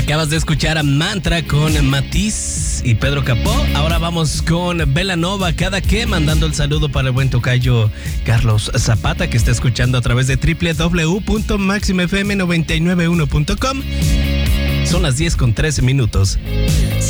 Acabas de escuchar a Mantra con Matiz y Pedro Capó. Ahora vamos con Belanova, cada que mandando el saludo para el buen tocayo Carlos Zapata, que está escuchando a través de www.maximfm991.com. Son las 10:13.